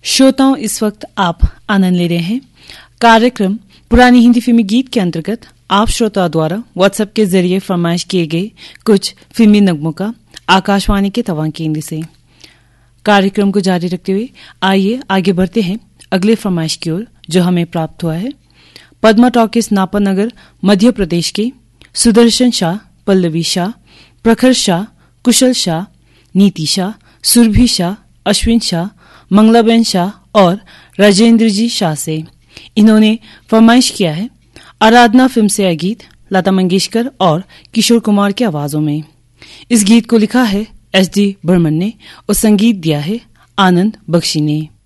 श्रोताओं, इस वक्त आप आनंद ले रहे हैं कार्यक्रम पुरानी हिंदी फिल्मी गीत के अंतर्गत आप श्रोताओं द्वारा व्हाट्सएप के जरिए फरमाइश किए गए कुछ फिल्मी नगमों का आकाशवाणी के तवांग केंद्र से। कार्यक्रम को जारी रखते हुए आइए आगे बढ़ते हैं अगले फरमाइश की ओर, जो हमें प्राप्त हुआ है पद्मा टॉकीज नापानगर मध्य प्रदेश के सुदर्शन शाह, पल्लवी शाह, प्रखर शाह, कुशल शाह, नीति शाह, सुरभि शाह, अश्विन शाह, मंगलाबेन शाह और राजेंद्र जी शाह से। इन्होंने फरमाइश किया है आराधना फिल्म से यह गीत लता मंगेशकर और किशोर कुमार की आवाजों में। इस गीत को लिखा है SD बर्मन ने और संगीत दिया है आनंद बख्शी ने।